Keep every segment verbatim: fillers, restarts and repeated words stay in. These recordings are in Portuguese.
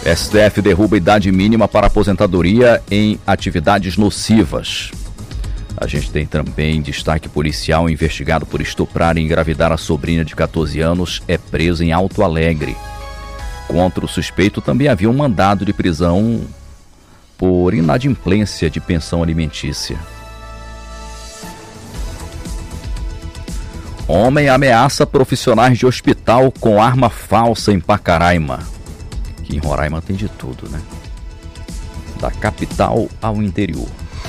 S T F derruba idade mínima para aposentadoria em atividades nocivas. A gente tem também destaque policial: investigado por estuprar e engravidar a sobrinha de catorze anos é preso em Alto Alegre. Contra o suspeito também havia um mandado de prisão por inadimplência de pensão alimentícia. Homem ameaça profissionais de hospital com arma falsa em Pacaraima. Aqui em Roraima tem de tudo, né? Da capital ao interior.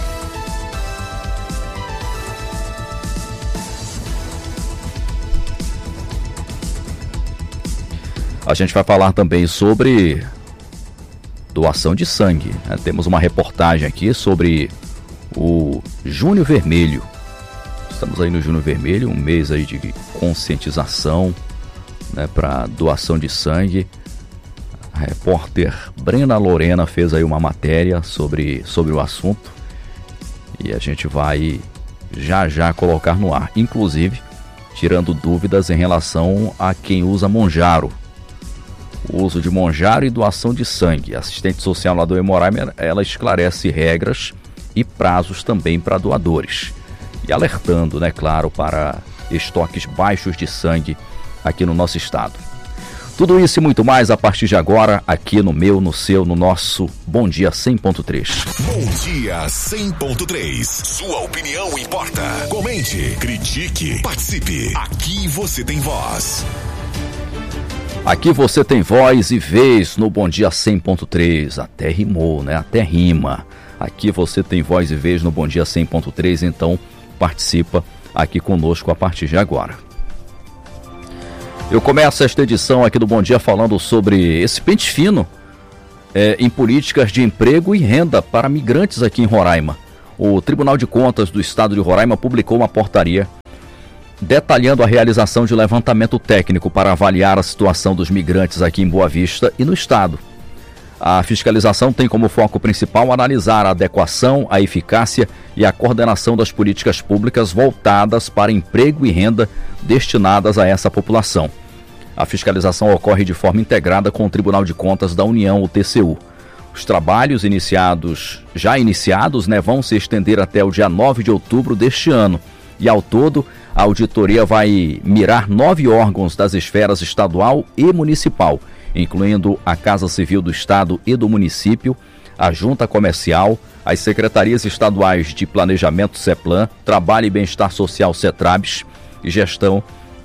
A gente vai falar também sobre doação de sangue, né? Temos uma reportagem aqui sobre o Junho Vermelho. Estamos aí no Junho Vermelho, um mês aí de conscientização, né, para doação de sangue. A repórter Brena Lorena fez aí uma matéria sobre, sobre o assunto e a gente vai já já colocar no ar, inclusive tirando dúvidas em relação a quem usa Monjaro. O uso de Monjaro e doação de sangue. A assistente social lá do Hemoraima, ela esclarece regras e prazos também para doadores. E alertando, né, claro, para estoques baixos de sangue aqui no nosso estado. Tudo isso e muito mais a partir de agora, aqui no meu, no seu, no nosso Bom Dia cem ponto três. Bom Dia cem ponto três. Sua opinião importa. Comente, critique, participe. Aqui você tem voz. Aqui você tem voz e vez no Bom Dia cem ponto três. Até rimou, né? Até rima. Aqui você tem voz e vez no Bom Dia cem ponto três, então participa aqui conosco a partir de agora. Eu começo esta edição aqui do Bom Dia falando sobre esse pente fino é, em políticas de emprego e renda para migrantes aqui em Roraima. O Tribunal de Contas do Estado de Roraima publicou uma portaria detalhando a realização de levantamento técnico para avaliar a situação dos migrantes aqui em Boa Vista e no estado. A fiscalização tem como foco principal analisar a adequação, a eficácia e a coordenação das políticas públicas voltadas para emprego e renda destinadas a essa população. A fiscalização ocorre de forma integrada com o Tribunal de Contas da União, o T C U. Os trabalhos iniciados, já iniciados, né, vão se estender até o dia nove de outubro deste ano. E ao todo, a auditoria vai mirar nove órgãos das esferas estadual e municipal, incluindo a Casa Civil do Estado e do município, a Junta Comercial, as Secretarias Estaduais de Planejamento CEPLAN, Trabalho e Bem-Estar Social CETRABS e Gestão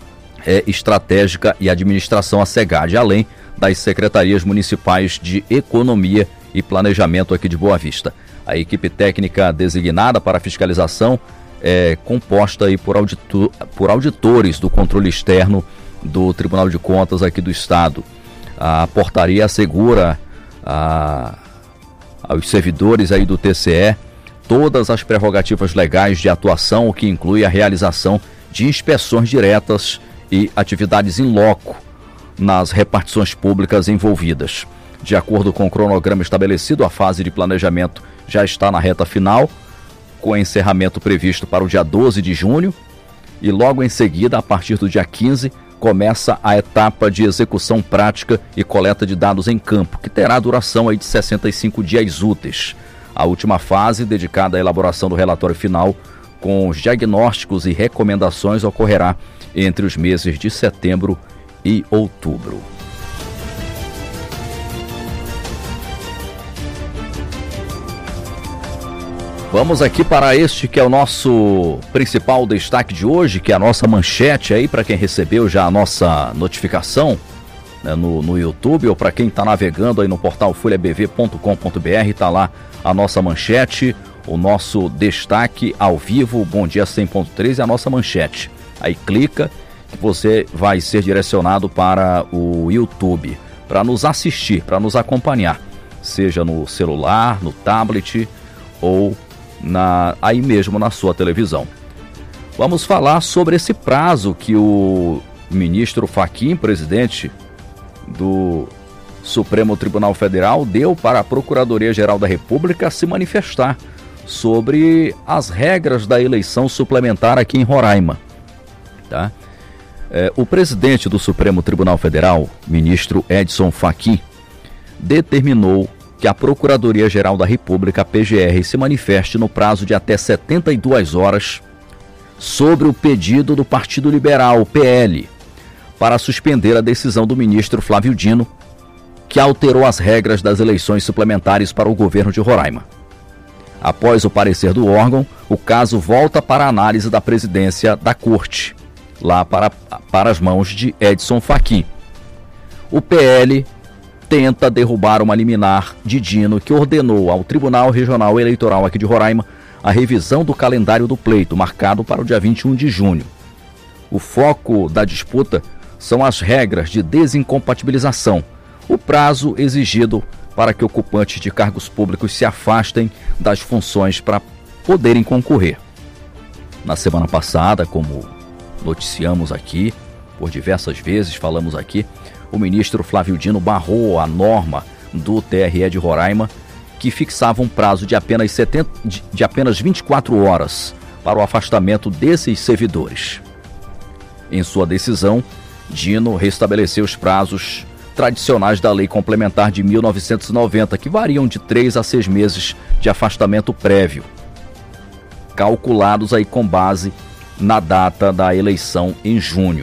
é, Estratégica e Administração a SEGAD, além das Secretarias Municipais de Economia e Planejamento aqui de Boa Vista. A equipe técnica designada para a fiscalização é composta aí por, auditor, por auditores do controle externo do Tribunal de Contas aqui do Estado. A portaria assegura a, aos servidores aí do T C E todas as prerrogativas legais de atuação, o que inclui a realização de inspeções diretas e atividades in loco nas repartições públicas envolvidas. De acordo com o cronograma estabelecido, a fase de planejamento já está na reta final, com encerramento previsto para o dia doze de junho, e logo em seguida, a partir do dia quinze, começa a etapa de execução prática e coleta de dados em campo, que terá duração aí de sessenta e cinco dias úteis. A última fase, dedicada à elaboração do relatório final, com os diagnósticos e recomendações, ocorrerá entre os meses de setembro e outubro. Vamos aqui para este que é o nosso principal destaque de hoje, que é a nossa manchete aí, para quem recebeu já a nossa notificação, né, no, no YouTube, ou para quem está navegando aí no portal folha b v ponto com ponto b r, está lá a nossa manchete, o nosso destaque ao vivo, Bom Dia cem ponto três, e a nossa manchete. Aí clica que você vai ser direcionado para o YouTube, para nos assistir, para nos acompanhar, seja no celular, no tablet ou Na, aí mesmo na sua televisão. Vamos falar sobre esse prazo que o ministro Fachin, presidente do Supremo Tribunal Federal, deu para a Procuradoria-Geral da República se manifestar sobre as regras da eleição suplementar aqui em Roraima. Tá? É, o presidente do Supremo Tribunal Federal, ministro Edson Fachin, determinou que a Procuradoria-Geral da República, a P G R, se manifeste no prazo de até setenta e duas horas sobre o pedido do Partido Liberal, P L, para suspender a decisão do ministro Flávio Dino, que alterou as regras das eleições suplementares para o governo de Roraima. Após o parecer do órgão, o caso volta para a análise da presidência da Corte, lá para, para as mãos de Edson Fachin. O P L tenta derrubar uma liminar de Dino que ordenou ao Tribunal Regional Eleitoral aqui de Roraima a revisão do calendário do pleito, marcado para o dia vinte e um de junho. O foco da disputa são as regras de desincompatibilização, o prazo exigido para que ocupantes de cargos públicos se afastem das funções para poderem concorrer. Na semana passada, como noticiamos aqui, por diversas vezes falamos aqui, o ministro Flávio Dino barrou a norma do T R E de Roraima, que fixava um prazo de apenas, setenta, de, de apenas vinte e quatro horas para o afastamento desses servidores. Em sua decisão, Dino restabeleceu os prazos tradicionais da Lei Complementar de mil novecentos e noventa, que variam de três a seis meses de afastamento prévio, calculados aí com base na data da eleição em junho.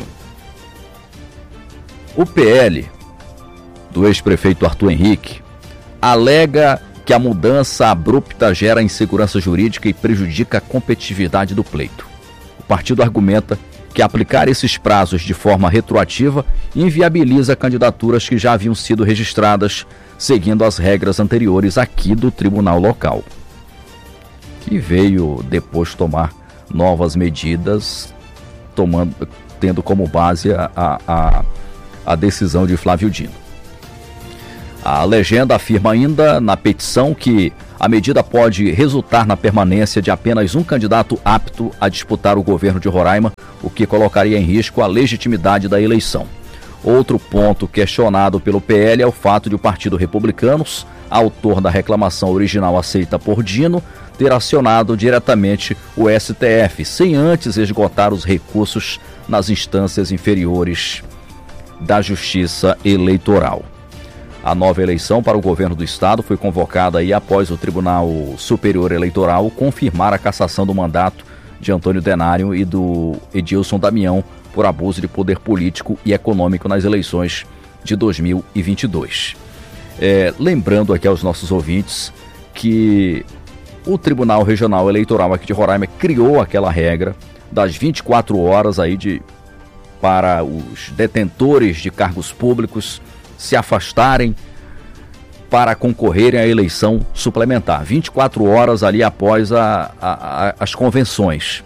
O P L do ex-prefeito Arthur Henrique alega que a mudança abrupta gera insegurança jurídica e prejudica a competitividade do pleito. O partido argumenta que aplicar esses prazos de forma retroativa inviabiliza candidaturas que já haviam sido registradas seguindo as regras anteriores aqui do tribunal local, que veio depois tomar novas medidas, tomando, tendo como base a, a, a decisão de Flávio Dino. A legenda afirma ainda na petição que a medida pode resultar na permanência de apenas um candidato apto a disputar o governo de Roraima, o que colocaria em risco a legitimidade da eleição. Outro ponto questionado pelo P L é o fato de o Partido Republicanos, autor da reclamação original aceita por Dino, ter acionado diretamente o S T F, sem antes esgotar os recursos nas instâncias inferiores da Justiça Eleitoral. A nova eleição para o governo do estado foi convocada aí após o Tribunal Superior Eleitoral confirmar a cassação do mandato de Antônio Denário e do Edilson Damião por abuso de poder político e econômico nas eleições de dois mil e vinte e dois. É, lembrando aqui aos nossos ouvintes que o Tribunal Regional Eleitoral aqui de Roraima criou aquela regra das vinte e quatro horas aí de, para os detentores de cargos públicos se afastarem para concorrerem à eleição suplementar, vinte e quatro horas ali após a, a, a, as convenções.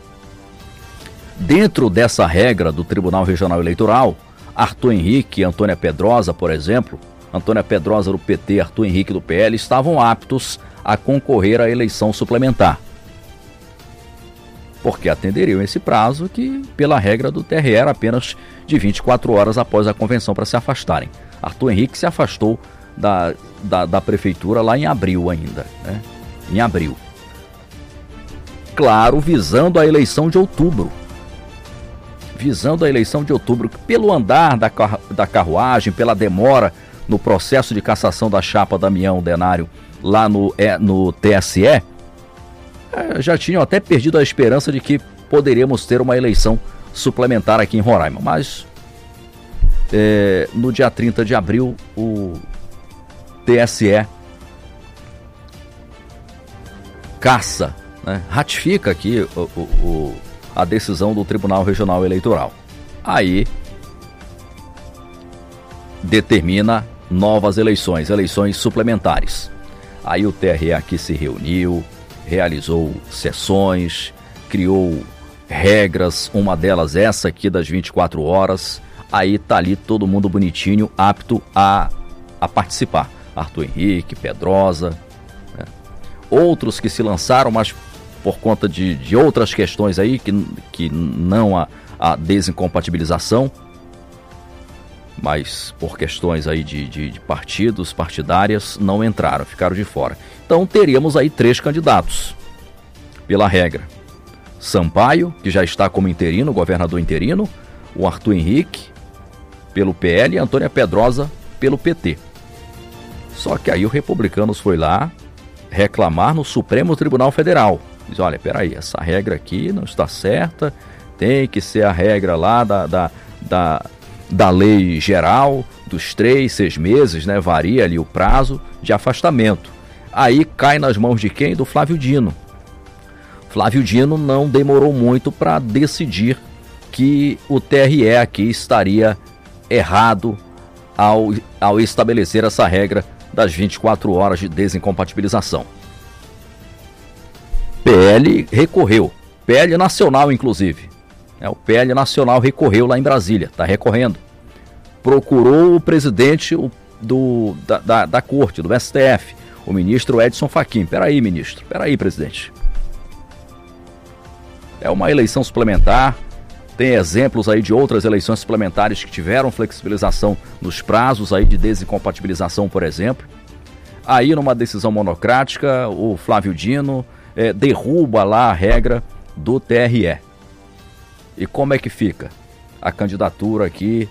Dentro dessa regra do Tribunal Regional Eleitoral, Arthur Henrique e Antônia Pedrosa, por exemplo, Antônia Pedrosa do P T, Arthur Henrique do P L, estavam aptos a concorrer à eleição suplementar, porque atenderiam esse prazo que, pela regra do T R E, era apenas de vinte e quatro horas após a convenção para se afastarem. Arthur Henrique se afastou da, da, da prefeitura lá em abril ainda, né? Em abril. Claro, visando a eleição de outubro. Visando a eleição de outubro, pelo andar da, da carruagem, pela demora no processo de cassação da chapa Damião Denário lá no, é, no T S E, é, já tinham até perdido a esperança de que poderíamos ter uma eleição suplementar aqui em Roraima, mas é, no dia trinta de abril o T S E caça, né, ratifica aqui o, o, o, a decisão do Tribunal Regional Eleitoral. Aí determina novas eleições, eleições suplementares. Aí o T R E aqui se reuniu, realizou sessões, criou regras, uma delas essa aqui das vinte e quatro horas. Aí tá ali todo mundo bonitinho, apto a, a participar. Arthur Henrique, Pedrosa, né? Outros que se lançaram, mas por conta de, de outras questões aí, que, que não a, a desincompatibilização, mas por questões aí de, de, de partidos, partidárias, não entraram, ficaram de fora. Então teríamos aí três candidatos, pela regra. Sampaio, que já está como interino, governador interino, o Arthur Henrique, pelo P L, e Antônia Pedrosa, pelo P T. Só que aí o Republicanos foi lá reclamar no Supremo Tribunal Federal. Diz, olha, peraí, essa regra aqui não está certa, tem que ser a regra lá da, da, da, da lei geral, dos três, seis meses, né? Varia ali o prazo de afastamento. Aí cai nas mãos de quem? Do Flávio Dino. Flávio Dino não demorou muito para decidir que o T R E aqui estaria errado ao, ao estabelecer essa regra das vinte e quatro horas de desincompatibilização. P L recorreu, P L nacional inclusive. É, o P L nacional recorreu lá em Brasília, está recorrendo. Procurou o presidente do, da, da, da corte, do S T F, o ministro Edson Fachin. Peraí, ministro, peraí, presidente. É uma eleição suplementar, tem exemplos aí de outras eleições suplementares que tiveram flexibilização nos prazos aí de desincompatibilização, por exemplo. Aí, numa decisão monocrática, o Flávio Dino é, derruba lá a regra do T R E. E como é que fica a candidatura aqui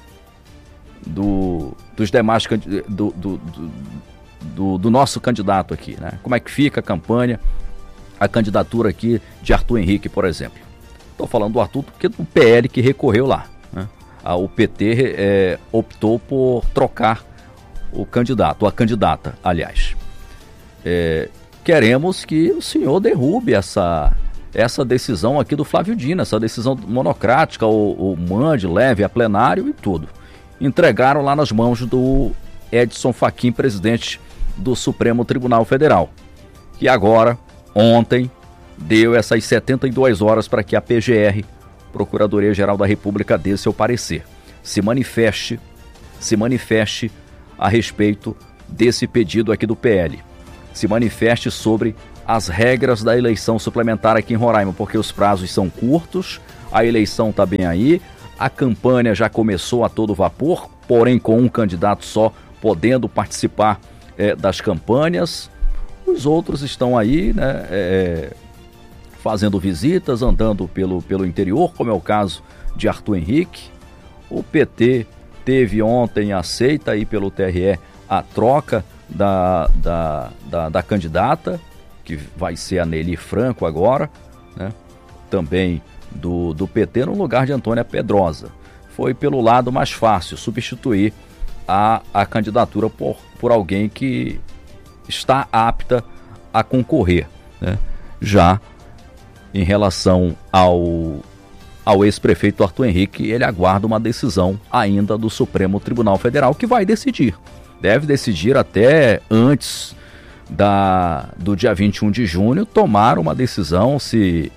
do, dos demais, do, do, do, do, do nosso candidato aqui, né? Como é que fica a campanha, a candidatura aqui de Arthur Henrique, por exemplo. Estou falando do Arthur porque do P L que recorreu lá, né? Ah, o P T é, optou por trocar o candidato, ou a candidata, aliás. É, queremos que o senhor derrube essa, essa decisão aqui do Flávio Dino, essa decisão monocrática, ou, ou mande, leve a plenário e tudo. Entregaram lá nas mãos do Edson Fachin, presidente do Supremo Tribunal Federal. E agora, ontem, deu essas setenta e duas horas para que a P G R, Procuradoria-Geral da República, dê seu parecer. Se manifeste, se manifeste a respeito desse pedido aqui do P L. Se manifeste sobre as regras da eleição suplementar aqui em Roraima, porque os prazos são curtos, a eleição está bem aí, a campanha já começou a todo vapor, porém com um candidato só podendo participar é, das campanhas. Os outros estão aí, né, é, fazendo visitas, andando pelo, pelo interior, como é o caso de Arthur Henrique. O P T teve ontem, aceita aí pelo T R E, a troca da, da, da, da candidata, que vai ser a Nelly Franco agora, né? Também do, do P T no lugar de Antônia Pedrosa. Foi pelo lado mais fácil, substituir a, a candidatura por, por alguém que está apta a concorrer, né? Já em relação ao, ao ex-prefeito Arthur Henrique, ele aguarda uma decisão ainda do Supremo Tribunal Federal, que vai decidir. Deve decidir até antes da, do dia vinte e um de junho, tomar uma decisão se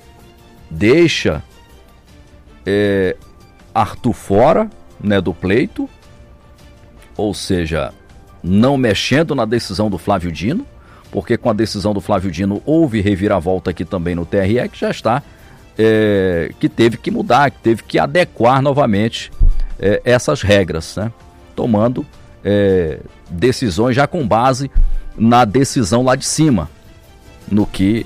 deixa é, Arthur fora, né, do pleito, ou seja, não mexendo na decisão do Flávio Dino, porque com a decisão do Flávio Dino houve reviravolta aqui também no T R E, que já está, é, que teve que mudar, que teve que adequar novamente é, essas regras, né? Tomando é, decisões já com base na decisão lá de cima, no que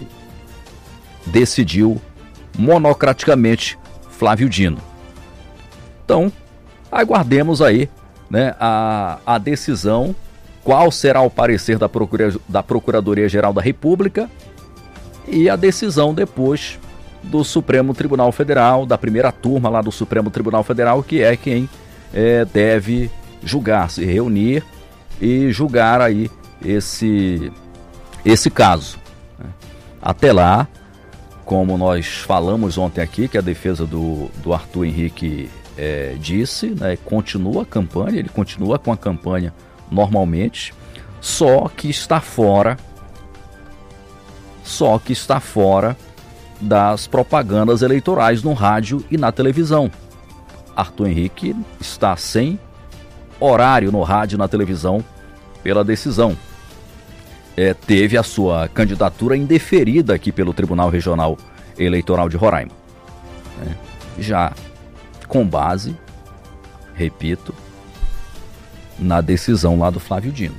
decidiu monocraticamente Flávio Dino. Então, aguardemos aí, né, a, a decisão, qual será o parecer da, Procura, da Procuradoria-Geral da República e a decisão depois do Supremo Tribunal Federal, da primeira turma lá do Supremo Tribunal Federal, que é quem é, deve julgar, se reunir e julgar aí esse, esse caso. Até lá, como nós falamos ontem aqui, que a defesa do, do Arthur Henrique é, disse, né, continua a campanha, ele continua com a campanha normalmente, só que está fora, só que está fora das propagandas eleitorais no rádio e na televisão. Arthur Henrique está sem horário no rádio e na televisão pela decisão. É, teve a sua candidatura indeferida aqui pelo Tribunal Regional Eleitoral de Roraima, né? Já com base, repito, na decisão lá do Flávio Dino,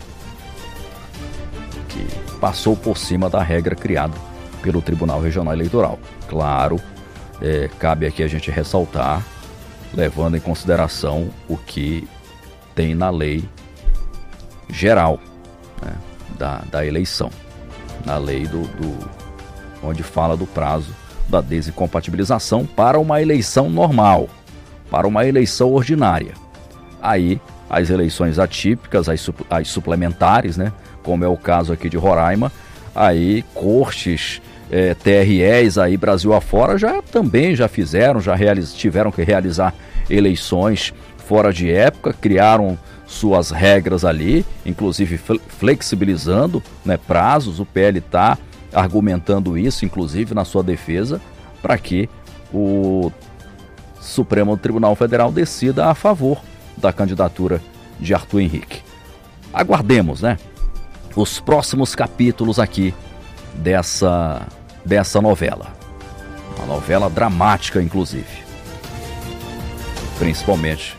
que passou por cima da regra criada pelo Tribunal Regional Eleitoral. Claro, é, cabe aqui a gente ressaltar, levando em consideração o que tem na lei geral, né, da, da eleição, na lei do, do onde fala do prazo da desincompatibilização para uma eleição normal, para uma eleição ordinária. Aí as eleições atípicas, as, sup, as suplementares, né, como é o caso aqui de Roraima, aí cortes, é, T R Es aí Brasil afora já também já fizeram, já realiz, tiveram que realizar eleições fora de época, criaram suas regras ali, inclusive flexibilizando, né, prazos. O P L está argumentando isso, inclusive na sua defesa, para que o Supremo Tribunal Federal decida a favor da candidatura de Arthur Henrique. Aguardemos, né, os próximos capítulos aqui dessa, dessa novela. Uma novela dramática, inclusive. Principalmente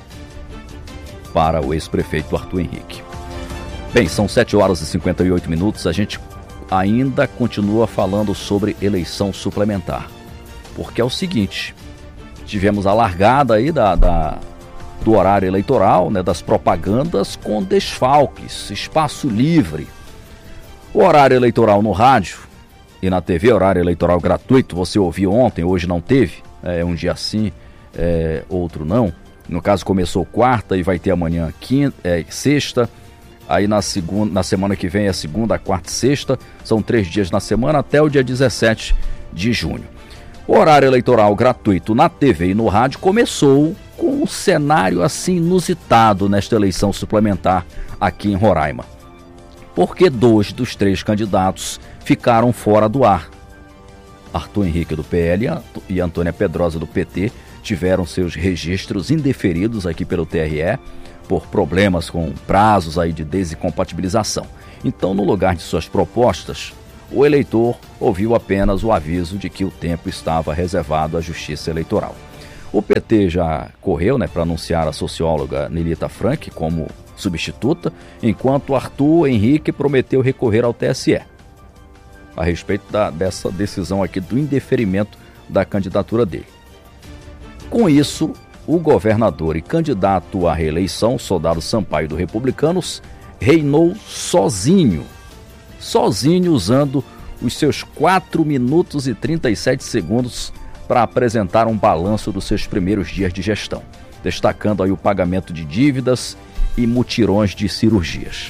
para o ex-prefeito Arthur Henrique. Bem, são sete horas e cinquenta e oito minutos, a gente ainda continua falando sobre eleição suplementar. Porque é o seguinte, tivemos a largada aí da, da, do horário eleitoral, né, das propagandas com desfalques, espaço livre. O horário eleitoral no rádio e na T V, horário eleitoral gratuito, você ouviu ontem, hoje não teve, é um dia sim, é, outro não. No caso começou quarta e vai ter amanhã quinta, é, sexta, aí na, segunda, na semana que vem é segunda, quarta e sexta, são três dias na semana até o dia dezessete de junho. O horário eleitoral gratuito na T V e no rádio começou com um cenário assim inusitado nesta eleição suplementar aqui em Roraima. Porque dois dos três candidatos ficaram fora do ar. Arthur Henrique do P L e Antônia Pedrosa do P T tiveram seus registros indeferidos aqui pelo T R E por problemas com prazos aí de desincompatibilização. Então, no lugar de suas propostas, o eleitor ouviu apenas o aviso de que o tempo estava reservado à Justiça Eleitoral. O P T já correu, né, para anunciar a socióloga Nelita Frank como substituta, enquanto Arthur Henrique prometeu recorrer ao T S E a respeito da, dessa decisão aqui do indeferimento da candidatura dele. Com isso, o governador e candidato à reeleição, Soldado Sampaio do Republicanos, reinou sozinho, sozinho usando os seus quatro minutos e trinta e sete segundos para apresentar um balanço dos seus primeiros dias de gestão, destacando aí o pagamento de dívidas e mutirões de cirurgias.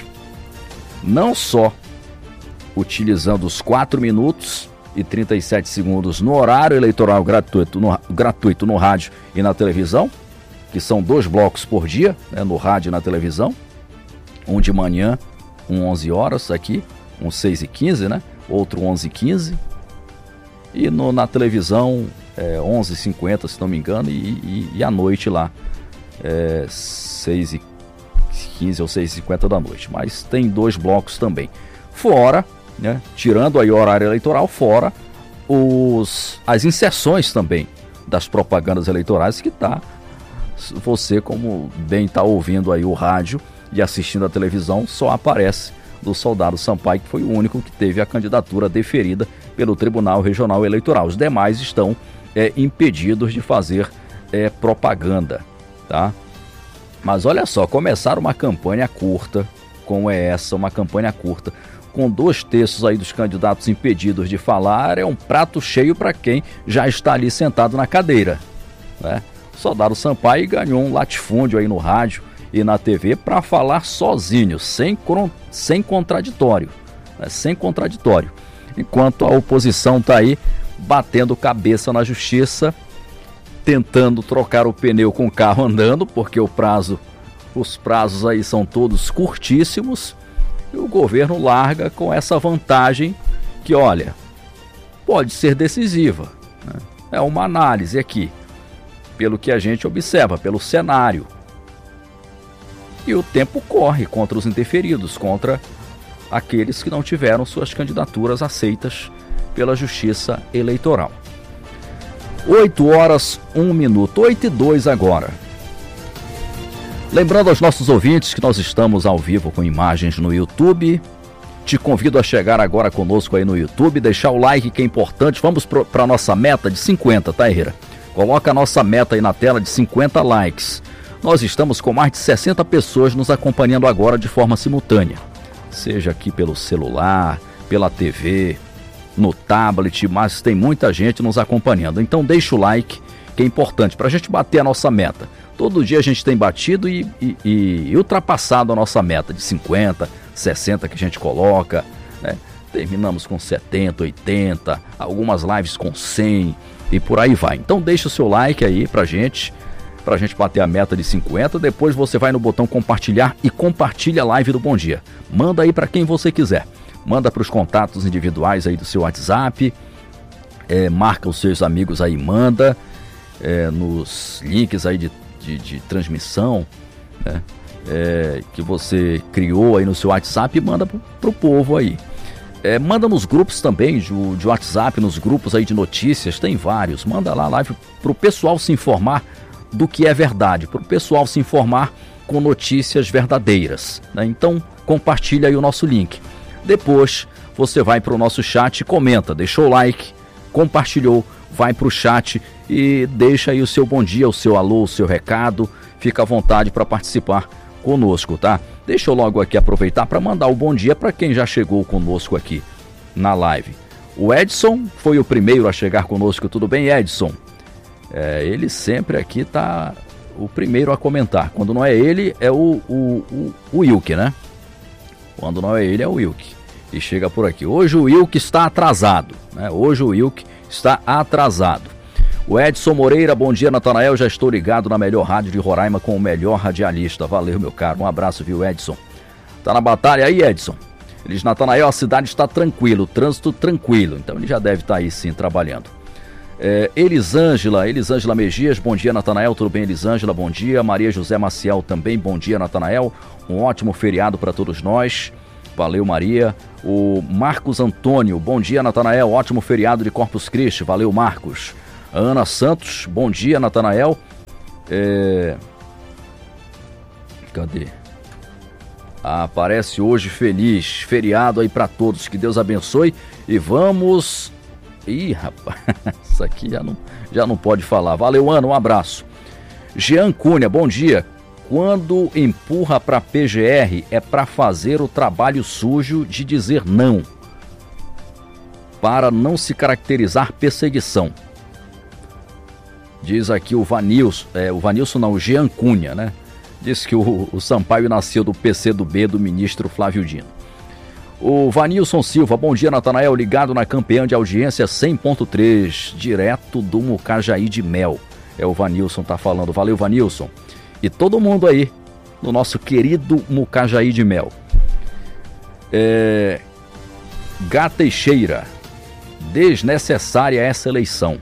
Não só utilizando os quatro minutos e trinta e sete segundos no horário eleitoral gratuito no, gratuito no rádio e na televisão, que são dois blocos por dia, né, no rádio e na televisão, um de manhã, um onze horas aqui, um seis e quinze, né, outro onze e quinze, e no, na televisão é, onze e cinquenta, se não me engano, e, e, e à noite lá, é, seis e quinze ou seis e cinquenta da noite, mas tem dois blocos também. Fora, né, tirando aí o horário eleitoral, fora os, as inserções também das propagandas eleitorais que tá, você como bem está ouvindo aí o rádio e assistindo a televisão, só aparece do Soldado Sampaio, que foi o único que teve a candidatura deferida pelo Tribunal Regional Eleitoral. Os demais estão é, impedidos de fazer é, propaganda, tá? Mas olha só, começaram uma campanha curta, como é essa, uma campanha curta, com dois terços aí dos candidatos impedidos de falar, é um prato cheio para quem já está ali sentado na cadeira, né? O Soldado Sampaio ganhou um latifúndio aí no rádio e na T V para falar sozinho, sem, sem contraditório, né? Sem contraditório. Enquanto a oposição está aí batendo cabeça na justiça, tentando trocar o pneu com o carro andando, porque o prazo, os prazos aí são todos curtíssimos. E o governo larga com essa vantagem que, olha, pode ser decisiva, né? É uma análise aqui, pelo que a gente observa, pelo cenário. E o tempo corre contra os indeferidos, contra aqueles que não tiveram suas candidaturas aceitas pela Justiça Eleitoral. oito horas, um minuto, oito e dois agora. Lembrando aos nossos ouvintes que nós estamos ao vivo com imagens no YouTube. Te convido a chegar agora conosco aí no YouTube, deixar o like que é importante. Vamos para a nossa meta de cinquenta, tá, Herrera? Coloca a nossa meta aí na tela de cinquenta likes. Nós estamos com mais de sessenta pessoas nos acompanhando agora de forma simultânea. seja aqui pelo celular, pela T V, no tablet, mas tem muita gente nos acompanhando. Então deixa o like, que é importante para a gente bater a nossa meta. Todo dia a gente tem batido e, e, e ultrapassado a nossa meta de cinquenta, sessenta que a gente coloca, né? Terminamos com setenta, oitenta, algumas lives com cem e por aí vai. Então deixa o seu like aí pra gente, pra gente bater a meta de cinquenta. Depois você vai no botão compartilhar e compartilha a live do Bom Dia. Manda aí para quem você quiser. Manda para os contatos individuais aí do seu WhatsApp, é, marca os seus amigos aí, manda é, nos links aí de, de, de transmissão, né, é, que você criou aí no seu WhatsApp e manda pro, pro povo aí. É, manda nos grupos também de, de WhatsApp, nos grupos aí de notícias, tem vários. Manda lá a live pro pessoal se informar do que é verdade, pro pessoal se informar com notícias verdadeiras, né? Então compartilha aí o nosso link. Depois você vai para o nosso chat e comenta, deixou o like, compartilhou, vai para o chat e deixa aí o seu bom dia, o seu alô, o seu recado. Fica à vontade para participar conosco, tá? Deixa eu logo aqui aproveitar para mandar o bom dia para quem já chegou conosco aqui na live. O Edson foi o primeiro a chegar conosco, tudo bem, Edson? É, ele sempre aqui tá o primeiro a comentar. Quando não é ele, é o, o, o, o Wilke, né? Quando não é ele, é o Wilke. E chega por aqui. Hoje o Wilke está atrasado, né? Hoje o Wilke está atrasado. O Edson Moreira, bom dia, Natanael. Já estou ligado na melhor rádio de Roraima com o melhor radialista. Valeu, meu caro. Um abraço, viu, Edson? Tá na batalha aí, Edson? Ele diz, Natanael, a cidade está tranquila, o trânsito tranquilo. Então ele já deve estar aí sim trabalhando. É, Elisângela, Elisângela Megias, bom dia, Natanael. Tudo bem, Elisângela? Bom dia. Maria José Maciel também, bom dia, Natanael. Um ótimo feriado para todos nós. Valeu, Maria. O Marcos Antônio, bom dia, Natanael. Ótimo feriado de Corpus Christi. Valeu, Marcos. A Ana Santos, bom dia, Natanael. É... Cadê? Ah, aparece hoje feliz. Feriado aí para todos. Que Deus abençoe. E vamos... Ih, rapaz, isso aqui já não, já não pode falar. Valeu, Ana, um abraço. Jean Cunha, bom dia. Quando empurra para P G R é para fazer o trabalho sujo de dizer não, para não se caracterizar perseguição. Diz aqui o Vanilson, é, o Vanilson não, o Jean Cunha, né? Diz que o, o Sampaio nasceu do P C do B do ministro Flávio Dino. O Vanilson Silva, bom dia, Natanael, ligado na campeã de audiência cem ponto três, direto do Mucajaí de Mel. É o Vanilson tá falando, valeu, Vanilson. E todo mundo aí, no nosso querido Mucajaí de Mel. É... Gá Teixeira, desnecessária essa eleição.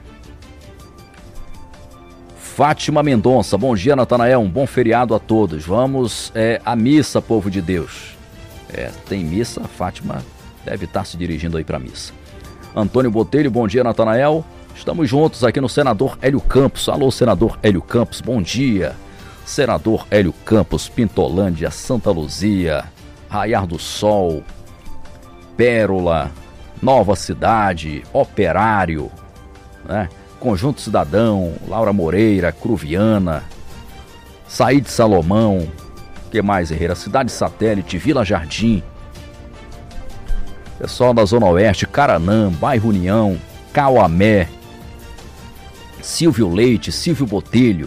Fátima Mendonça, bom dia, Natanael, um bom feriado a todos. Vamos é, à missa, povo de Deus. É, tem missa, a Fátima deve estar se dirigindo aí para a missa. Antônio Botelho, bom dia, Natanael. Estamos juntos aqui no Senador Hélio Campos. Alô, Senador Hélio Campos, bom dia. Senador Hélio Campos, Pintolândia, Santa Luzia, Raiar do Sol, Pérola, Nova Cidade, Operário, né? Conjunto Cidadão, Laura Moreira, Cruviana, Saíde Salomão, que mais, Herrera? Cidade Satélite, Vila Jardim, pessoal da Zona Oeste, Caranã, Bairro União, Cauamé, Silvio Leite, Silvio Botelho,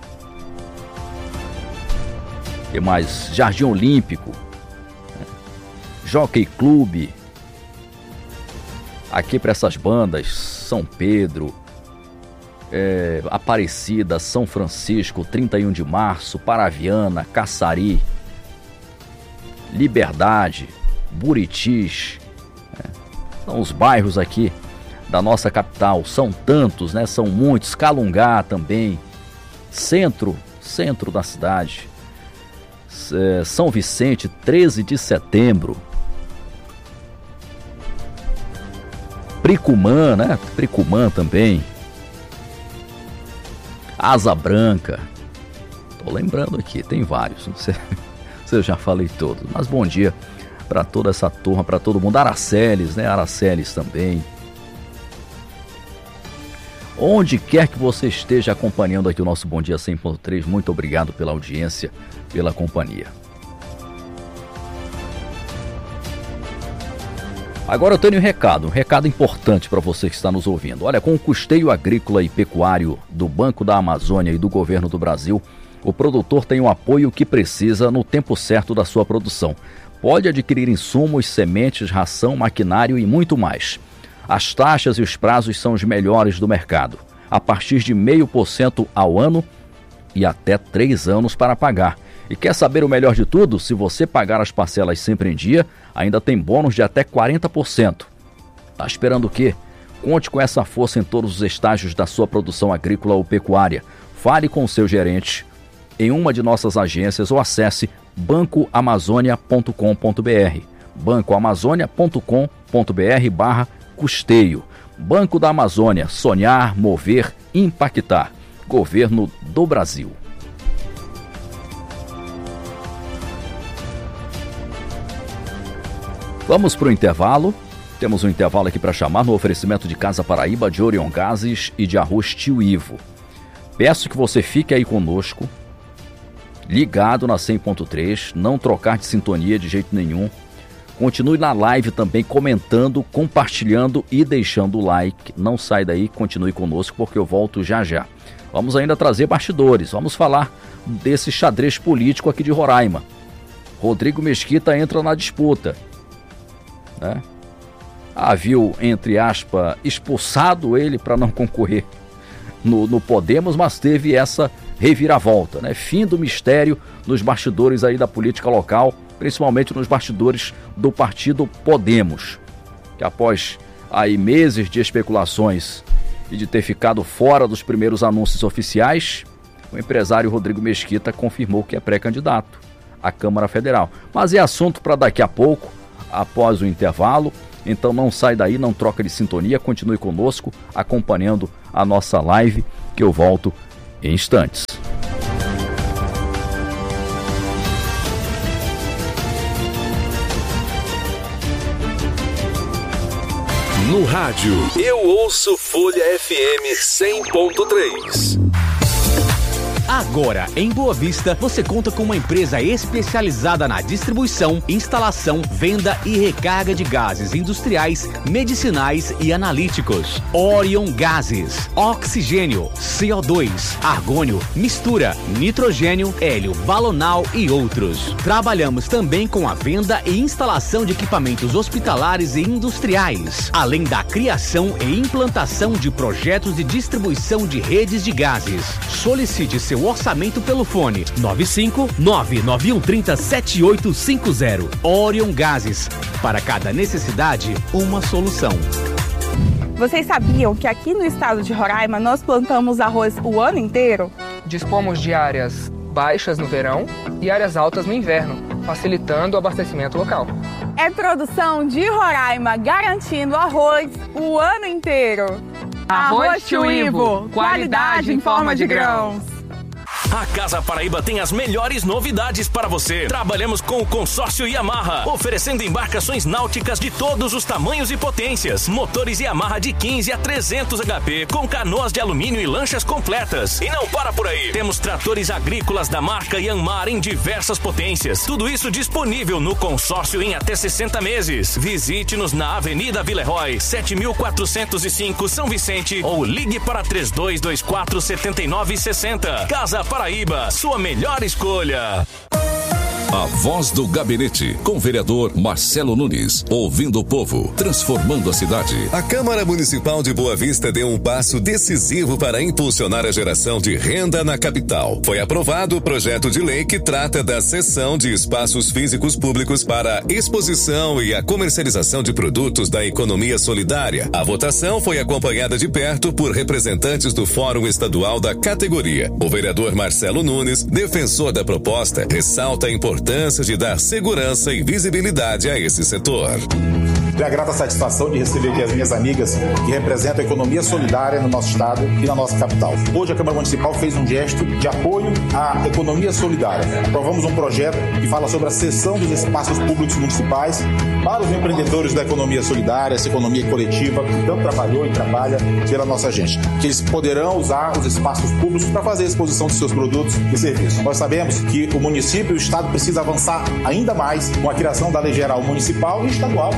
que mais? Jardim Olímpico, Jockey Clube, aqui para essas bandas, São Pedro, é, Aparecida, São Francisco, trinta e um de março, Paraviana, Caçari, Liberdade, Buritis, é, são os bairros aqui da nossa capital, são tantos, né? São muitos, Calungá também, centro, centro da cidade, é, São Vicente, treze de setembro, Pricumã, né? Pricumã também, Asa Branca, tô lembrando aqui, tem vários, não sei se eu já falei todos, mas bom dia para toda essa turma, para todo mundo. Araceles, né? Araceles também. Onde quer que você esteja acompanhando aqui o nosso Bom Dia cem ponto três, muito obrigado pela audiência, pela companhia. Agora eu tenho um recado, um recado importante para você que está nos ouvindo. Olha, com o custeio agrícola e pecuário do Banco da Amazônia e do Governo do Brasil, o produtor tem o apoio que precisa no tempo certo da sua produção. Pode adquirir insumos, sementes, ração, maquinário e muito mais. As taxas e os prazos são os melhores do mercado. A partir de zero vírgula cinco por cento ao ano e até três anos para pagar. E quer saber o melhor de tudo? Se você pagar as parcelas sempre em dia, ainda tem bônus de até quarenta por cento. Tá esperando o quê? Conte com essa força em todos os estágios da sua produção agrícola ou pecuária. Fale com o seu gerente em uma de nossas agências ou acesse banco amazônia ponto com ponto br. banco amazônia ponto com ponto br barra custeio. Banco da Amazônia, sonhar, mover, impactar. Governo do Brasil. Vamos para o intervalo. Temos um intervalo aqui para chamar no oferecimento de Casa Paraíba, de Orion Gases e de Arroz Tio Ivo. Peço que você fique aí conosco, ligado na cem ponto três, não trocar de sintonia de jeito nenhum. Continue na live também comentando, compartilhando e deixando o like. Não sai daí, continue conosco porque eu volto já já. Vamos ainda trazer bastidores, vamos falar desse xadrez político aqui de Roraima. Rodrigo Mesquita entra na disputa. Né? Havia, entre aspas, expulsado ele para não concorrer no, no Podemos, mas teve essa reviravolta, né? Fim do mistério nos bastidores aí da política local, principalmente nos bastidores do partido Podemos, que após aí meses de especulações e de ter ficado fora dos primeiros anúncios oficiais, o empresário Rodrigo Mesquita confirmou que é pré-candidato à Câmara Federal. Mas é assunto para daqui a pouco, após o intervalo. Então não sai daí, não troca de sintonia, continue conosco acompanhando a nossa live, que eu volto em instantes. No rádio, eu ouço Folha F M cem ponto três. Agora, em Boa Vista, você conta com uma empresa especializada na distribuição, instalação, venda e recarga de gases industriais, medicinais e analíticos. Orion Gases, oxigênio, C O dois, argônio, mistura, nitrogênio, hélio, balonal e outros. Trabalhamos também com a venda e instalação de equipamentos hospitalares e industriais, além da criação e implantação de projetos de distribuição de redes de gases. Solicite seu orçamento pelo fone nove cinco nove nove um três zero sete oito cinco zero. Orion Gases. Para cada necessidade, uma solução. Vocês sabiam que aqui no estado de Roraima nós plantamos arroz o ano inteiro? Dispomos de áreas baixas no verão e áreas altas no inverno, facilitando o abastecimento local. É produção de Roraima garantindo arroz o ano inteiro. Arroz Tio Ivo, qualidade em forma de grãos. A Casa Paraíba tem as melhores novidades para você. Trabalhamos com o consórcio Yamaha, oferecendo embarcações náuticas de todos os tamanhos e potências. Motores Yamaha de quinze a trezentos H P, com canoas de alumínio e lanchas completas. E não para por aí. Temos tratores agrícolas da marca Yanmar em diversas potências. Tudo isso disponível no consórcio em até sessenta meses. Visite-nos na Avenida Villeroy, sete mil quatrocentos e cinco, São Vicente, ou ligue para três dois dois quatro sete nove seis zero. Casa Paraíba, sua melhor escolha. A Voz do Gabinete, com o vereador Marcelo Nunes, ouvindo o povo, transformando a cidade. A Câmara Municipal de Boa Vista deu um passo decisivo para impulsionar a geração de renda na capital. Foi aprovado o projeto de lei que trata da cessão de espaços físicos públicos para a exposição e a comercialização de produtos da economia solidária. A votação foi acompanhada de perto por representantes do Fórum Estadual da categoria. O vereador Marcelo Nunes, defensor da proposta, ressalta a importância importância de dar segurança e visibilidade a esse setor. Tenho a grata satisfação de receber aqui as minhas amigas que representam a economia solidária no nosso estado e na nossa capital. Hoje a Câmara Municipal fez um gesto de apoio à economia solidária. Aprovamos um projeto que fala sobre a cessão dos espaços públicos municipais para os empreendedores da economia solidária, essa economia coletiva que tanto trabalhou e trabalha pela nossa gente. Que eles poderão usar os espaços públicos para fazer a exposição de seus produtos e serviços. Nós sabemos que o município e o estado precisam avançar ainda mais com a criação da Lei Geral Municipal e Estadual da Economia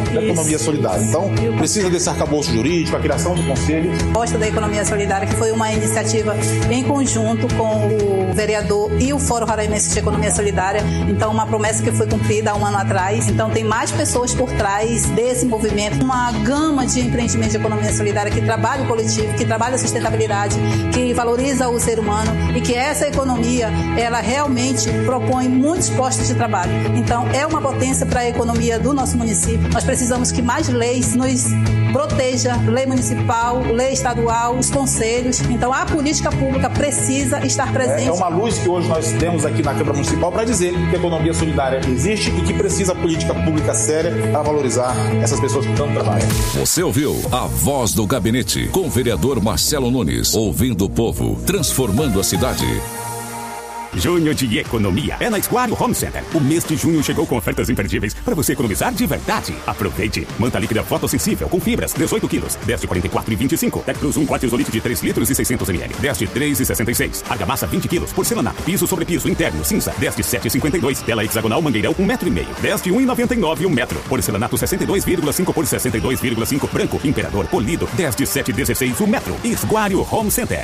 economia solidária. Então, precisa desse arcabouço jurídico, a criação do conselho. Proposta da economia solidária, que foi uma iniciativa em conjunto com o vereador e o Fórum Roraimense de Economia Solidária. Então, uma promessa que foi cumprida há um ano atrás. Então, tem mais pessoas por trás desse movimento. Uma gama de empreendimentos de economia solidária que trabalha o coletivo, que trabalha a sustentabilidade, que valoriza o ser humano e que essa economia, ela realmente propõe muitos postos de trabalho. Então, é uma potência para a economia do nosso município. Nós precisamos que mais leis nos proteja, lei municipal, lei estadual, os conselhos. Então, a política pública precisa estar presente. É uma luz que hoje nós temos aqui na Câmara Municipal para dizer que a economia solidária existe e que precisa política pública séria para valorizar essas pessoas que tanto trabalham. Você ouviu a Voz do Gabinete com o vereador Marcelo Nunes, ouvindo o povo, transformando a cidade. Junho de economia é na Esquário Home Center. O mês de junho chegou com ofertas imperdíveis para você economizar de verdade. Aproveite. Manta líquida fotossensível com fibras, dezoito quilos, dez de quarenta e quatro e vinte e cinco. Tec Plus um quarto isolite de três litros e seiscentos mililitros, dez de três e sessenta e seis. Argamassa vinte quilos, porcelanato, piso sobre piso interno, cinza, dez de sete e cinquenta e dois. Tela hexagonal mangueirão um metro e meio, dez de um e noventa e nove um metro. Porcelanato sessenta e dois vírgula cinco por sessenta e dois vírgula cinco branco. Imperador polido, dez de sete e dezesseis um metro. Esquário Home Center.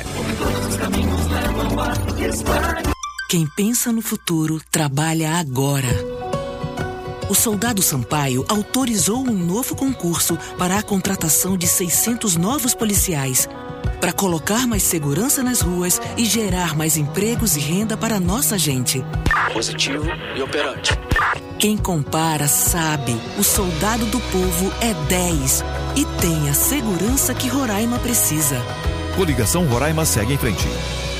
Quem pensa no futuro, trabalha agora. O Soldado Sampaio autorizou um novo concurso para a contratação de seiscentos novos policiais, para colocar mais segurança nas ruas e gerar mais empregos e renda para a nossa gente. Positivo e operante. Quem compara sabe, o Soldado do Povo é dez e tem a segurança que Roraima precisa. Coligação Roraima segue em frente.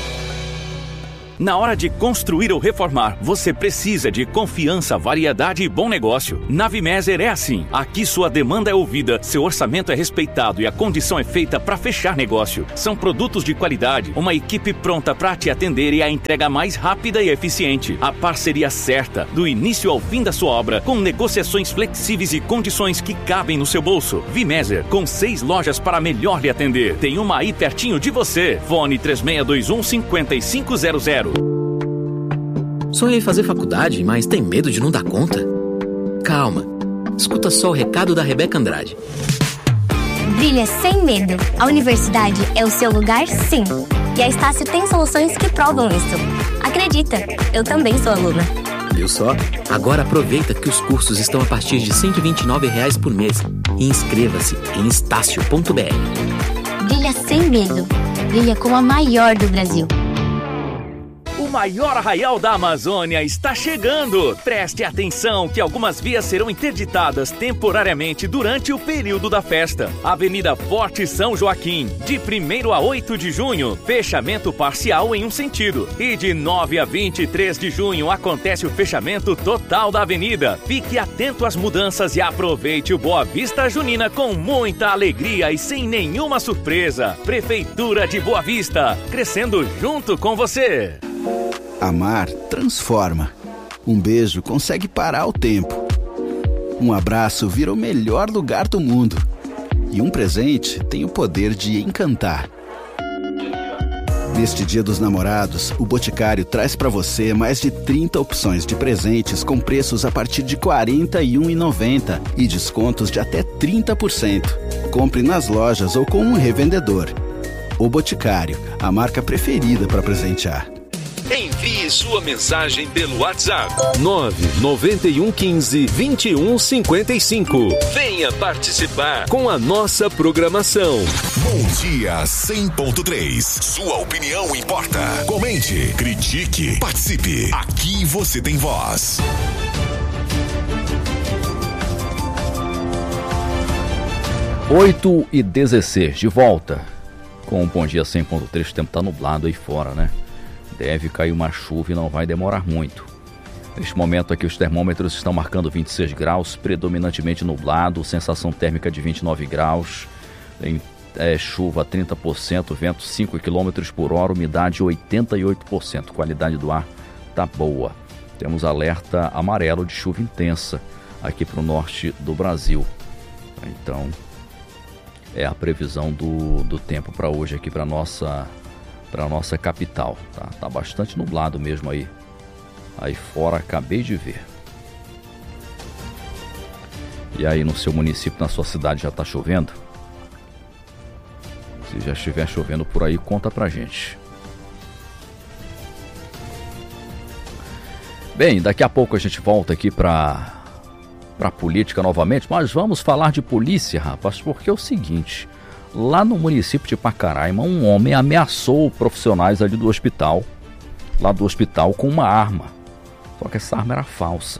Na hora de construir ou reformar, você precisa de confiança, variedade e bom negócio. Na Vimeser é assim. Aqui sua demanda é ouvida, seu orçamento é respeitado e a condição é feita para fechar negócio. São produtos de qualidade, uma equipe pronta para te atender e a entrega mais rápida e eficiente. A parceria certa, do início ao fim da sua obra, com negociações flexíveis e condições que cabem no seu bolso. Vimeser, com seis lojas para melhor lhe atender. Tem uma aí pertinho de você. Fone três seis dois um, cinco cinco zero zero. Sonhei fazer faculdade, mas tem medo de não dar conta? Calma, escuta só o recado da Rebeca Andrade. Brilha sem medo. A universidade é o seu lugar, sim. E a Estácio tem soluções que provam isso. Acredita, eu também sou aluna. Viu só? Agora aproveita que os cursos estão a partir de cento e vinte e nove reais por mês. E inscreva-se em estácio ponto b r. Brilha sem medo. Brilha como a maior do Brasil. O maior arraial da Amazônia está chegando! Preste atenção que algumas vias serão interditadas temporariamente durante o período da festa. Avenida Forte São Joaquim, de primeiro a oito de junho, fechamento parcial em um sentido. E de nove a vinte e três de junho acontece o fechamento total da avenida. Fique atento às mudanças e aproveite o Boa Vista Junina com muita alegria e sem nenhuma surpresa. Prefeitura de Boa Vista, crescendo junto com você. Amar transforma. Um beijo consegue parar o tempo. Um abraço vira o melhor lugar do mundo. E um presente tem o poder de encantar. Neste Dia dos Namorados, o Boticário traz para você mais de trinta opções de presentes com preços a partir de quarenta e um reais e noventa centavos e descontos de até trinta por cento. Compre nas lojas ou com um revendedor. O Boticário, a marca preferida para presentear. Envie sua mensagem pelo WhatsApp nove nove um um cinco, dois um cinco cinco. Venha participar com a nossa programação. Bom dia cem ponto três. Sua opinião importa. Comente, critique, participe. Aqui você tem voz. oito e dezesseis, de volta com o Bom Dia cem ponto três. O tempo tá nublado aí fora, né? Deve cair uma chuva e não vai demorar muito. Neste momento aqui os termômetros estão marcando vinte e seis graus, predominantemente nublado, sensação térmica de vinte e nove graus, em, é, chuva trinta por cento, vento cinco quilômetros por hora, umidade oitenta e oito por cento, qualidade do ar tá boa. Temos alerta amarelo de chuva intensa aqui para o norte do Brasil. Então, é a previsão do, do tempo para hoje aqui para nossa para a nossa capital, tá? Tá bastante nublado mesmo aí, aí fora, acabei de ver. E aí no seu município, na sua cidade, já está chovendo? Se já estiver chovendo por aí, conta pra gente. Bem, daqui a pouco a gente volta aqui para para política novamente, mas vamos falar de polícia, rapaz, porque é o seguinte, lá no município de Pacaraima, um homem ameaçou profissionais ali do hospital, lá do hospital, com uma arma, só que essa arma era falsa.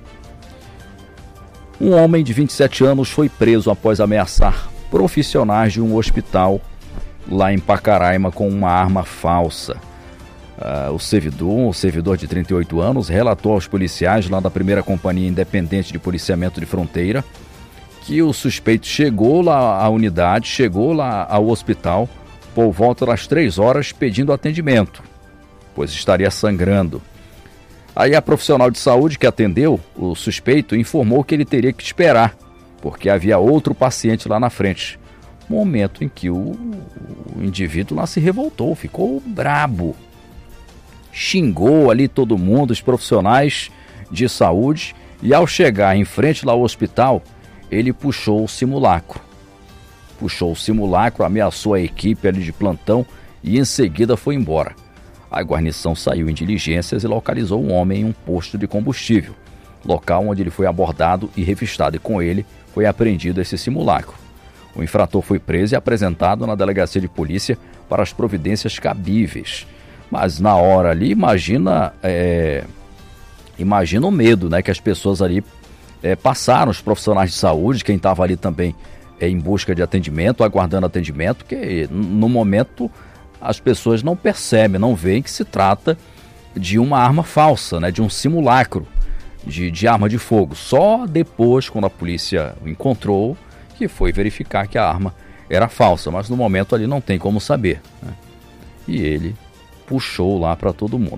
Um homem de vinte e sete anos foi preso após ameaçar profissionais de um hospital lá em Pacaraima com uma arma falsa. Uh, o servidor, o servidor de trinta e oito anos, relatou aos policiais lá da primeira Companhia Independente de Policiamento de Fronteira que o suspeito chegou lá à unidade, chegou lá ao hospital por volta das três horas pedindo atendimento, pois estaria sangrando. Aí a profissional de saúde que atendeu o suspeito informou que ele teria que esperar, porque havia outro paciente lá na frente. Momento em que o, o indivíduo lá se revoltou, ficou brabo. Xingou ali todo mundo, os profissionais de saúde, e ao chegar em frente lá ao hospital, ele puxou o simulacro. Puxou o simulacro, ameaçou a equipe ali de plantão e em seguida foi embora. A guarnição saiu em diligências e localizou um homem em um posto de combustível, local onde ele foi abordado e revistado, e com ele foi apreendido esse simulacro. O infrator foi preso e apresentado na delegacia de polícia para as providências cabíveis. Mas na hora ali, imagina, é, imagina o medo, né, que as pessoas ali é, passaram, os profissionais de saúde, quem estava ali também é, em busca de atendimento, aguardando atendimento, que no momento as pessoas não percebem, não veem que se trata de uma arma falsa, né, de um simulacro de, de arma de fogo. Só depois, quando a polícia o encontrou, que foi verificar que a arma era falsa, mas no momento ali não tem como saber, né? E ele puxou lá para todo mundo.